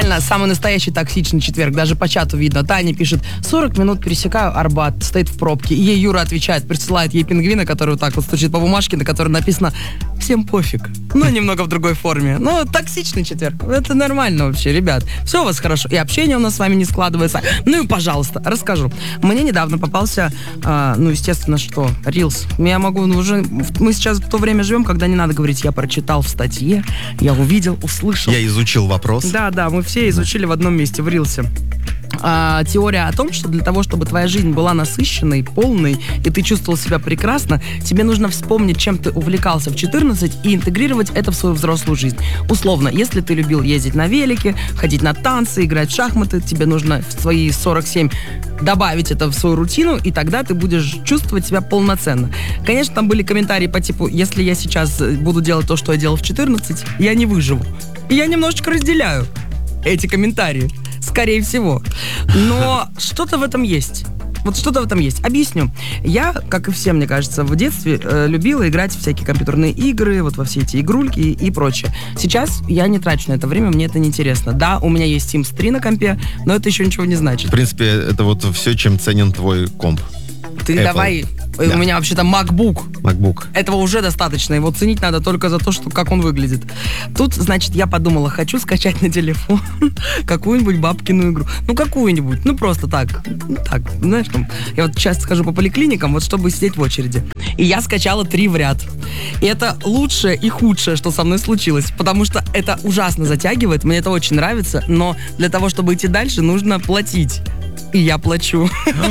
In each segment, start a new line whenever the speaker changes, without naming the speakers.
реально самый настоящий токсичный четверг. Даже по чату видно. Таня пишет: 40 минут пересекаю Арбат, стоит в пробке. И ей Юра отвечает, присылает ей пингвина, который вот так вот стучит по бумажке, на которой написано: всем пофиг. Но немного в другой форме. Но токсичный четверг. Это нормально вообще, ребят. Все у вас хорошо. И общение у нас с вами не складывается. Ну и, пожалуйста, расскажу. Мне недавно попался, естественно, что? Рилс. Я могу уже... Мы сейчас в то время живем, когда не надо говорить: я прочитал в статье, я увидел, услышал.
Я изучил вопрос.
Да, мы все изучили в одном месте, в Рилсе. Теория о том, что для того, чтобы твоя жизнь была насыщенной, полной, и ты чувствовал себя прекрасно, тебе нужно вспомнить, чем ты увлекался в 14 и интегрировать это в свою взрослую жизнь. Условно, если ты любил ездить на велике, ходить на танцы, играть в шахматы, тебе нужно в свои 47 добавить это в свою рутину, и тогда ты будешь чувствовать себя полноценно. Конечно, там были комментарии по типу: если я сейчас буду делать то, что я делал в 14, я не выживу. И я немножечко разделяю эти комментарии. Скорее всего. Но что-то в этом есть. Вот что-то в этом есть. Объясню. Я, как и все, мне кажется, в детстве любила играть в всякие компьютерные игры, вот во все эти игрульки и прочее. Сейчас я не трачу на это время, мне это неинтересно. Да, у меня есть Sims 3 на компе, но это еще ничего не значит.
В принципе, это вот все, чем ценен твой комп.
Ты
Apple.
давай... Да. У меня вообще-то MacBook. Этого уже достаточно. Его ценить надо только за то, что, как он выглядит. Тут, значит, я подумала, хочу скачать на телефон какую-нибудь бабкину игру. Ну, какую-нибудь. Ну, просто так. Ну, так, знаешь, там, я вот часто хожу по поликлиникам, вот чтобы сидеть в очереди. И я скачала 3 в ряд. И это лучшее и худшее, что со мной случилось. Потому что это ужасно затягивает. Мне это очень нравится. Но для того, чтобы идти дальше, нужно платить. И я плачу.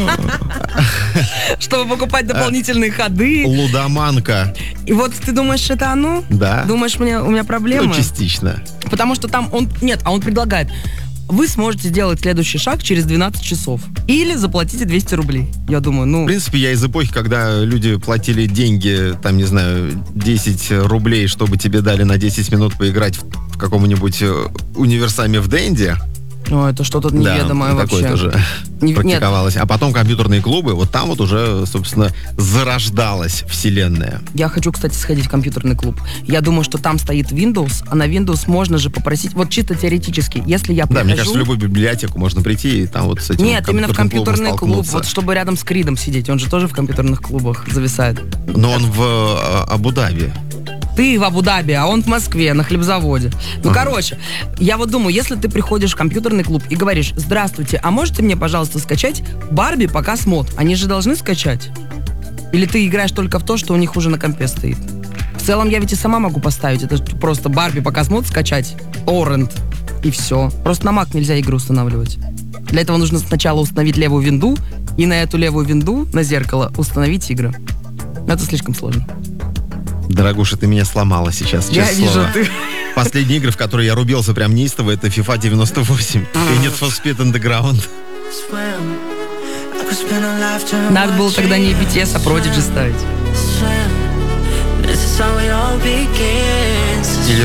Чтобы покупать дополнительные ходы.
Лудоманка.
И вот ты думаешь, это оно?
Да.
Думаешь, у меня проблемы?
Ну, частично.
Потому что там он предлагает: вы сможете сделать следующий шаг через 12 часов. Или заплатите 200 рублей. Я думаю,
В принципе, я из эпохи, когда люди платили деньги, там, не знаю, 10 рублей, чтобы тебе дали на 10 минут поиграть в каком-нибудь универсаме в Денди.
Это что-то неведомое вообще.
Такое тоже практиковалось. А потом компьютерные клубы, вот там вот уже, собственно, зарождалась вселенная.
Я хочу, кстати, сходить в компьютерный клуб. Я думаю, что там стоит Windows, а на Windows можно же попросить, вот чисто теоретически, если я прихожу...
Да, мне кажется, в любую библиотеку можно прийти и там вот с этим...
Нет, именно в компьютерный клуб, вот чтобы рядом с Кридом сидеть. Он же тоже в компьютерных клубах зависает.
Но он в Абу-Даби.
Ты в Абу-Даби, а он в Москве, на хлебзаводе. Короче, я вот думаю, если ты приходишь в компьютерный клуб и говоришь: здравствуйте, а можете мне, пожалуйста, скачать Барби показ мод? Они же должны скачать. Или ты играешь только в то, что у них уже на компе стоит? В целом, я ведь и сама могу поставить. Это просто Барби показ мод скачать, торрент, и все. Просто на Mac нельзя игры устанавливать. Для этого нужно сначала установить левую винду, и на эту левую винду, на зеркало, установить игры. Это слишком сложно.
Дорогуша, ты меня сломала сейчас, честное
Я вижу,
слово.
ты...
Последние игры, в которые я рубился прям неистово, это FIFA 98 и Need for Speed Underground.
Надо было тогда не BTS, а Prodigy ставить.
Или